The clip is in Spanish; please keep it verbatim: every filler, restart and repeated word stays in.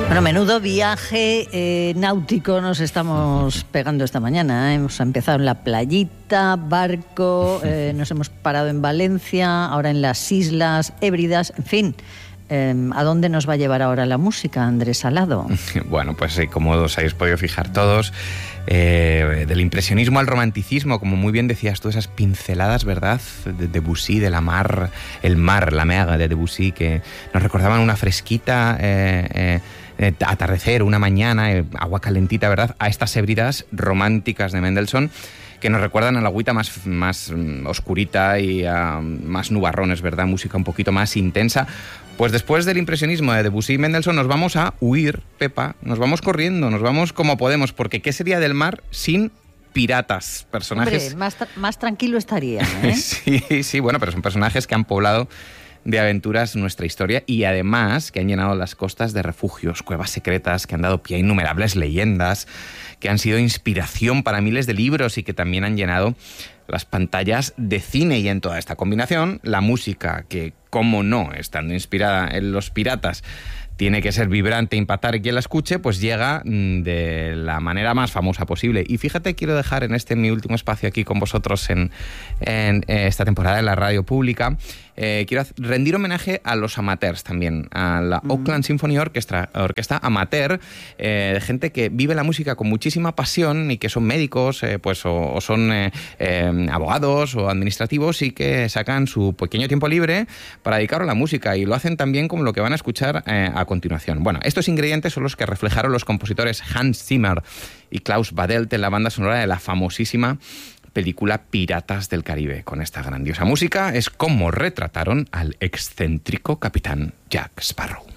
Bueno, menudo viaje eh, náutico nos estamos pegando esta mañana, ¿eh? Hemos empezado en la playita, barco, eh, nos hemos parado en Valencia, ahora en las Islas Hébridas, en fin. Eh, ¿A dónde nos va a llevar ahora la música, Andrés Salado? Bueno, pues sí, como os habéis podido fijar todos, eh, del impresionismo al romanticismo, como muy bien decías tú, esas pinceladas, ¿verdad?, de Debussy, de la mar, el mar, la mer de Debussy, que nos recordaban una fresquita eh, eh, eh, atardecer, una mañana, eh, agua calentita, ¿verdad?, a estas hébridas románticas de Mendelssohn, que nos recuerdan a la agüita más, más oscurita y a más nubarrones, ¿verdad?, música un poquito más intensa. Pues después del impresionismo de Debussy y Mendelssohn nos vamos a huir, Pepa, nos vamos corriendo, nos vamos como podemos, porque ¿qué sería del mar sin piratas? Personajes... Hombre, más, tra- más tranquilo estaría, ¿eh? Sí, sí, bueno, pero son personajes que han poblado de aventuras nuestra historia y además que han llenado las costas de refugios, cuevas secretas, que han dado pie a innumerables leyendas, que han sido inspiración para miles de libros y que también han llenado las pantallas de cine. Y en toda esta combinación, la música, que cómo no, estando inspirada en los piratas, tiene que ser vibrante, impactar y quien la escuche, pues llega de la manera más famosa posible. Y fíjate, quiero dejar en este mi último espacio aquí con vosotros en, en esta temporada en la radio pública, eh, quiero rendir homenaje a los amateurs también, a la mm. Oakland Symphony Orchestra, orquesta amateur, eh, de gente que vive la música con muchísima pasión y que son médicos, eh, pues o, o son eh, eh, abogados o administrativos y que sacan su pequeño tiempo libre para dedicarlo a la música y lo hacen también como lo que van a escuchar eh, a continuación. Bueno, estos ingredientes son los que reflejaron los compositores Hans Zimmer y Klaus Badelt en la banda sonora de la famosísima película Piratas del Caribe. Con esta grandiosa música es como retrataron al excéntrico capitán Jack Sparrow.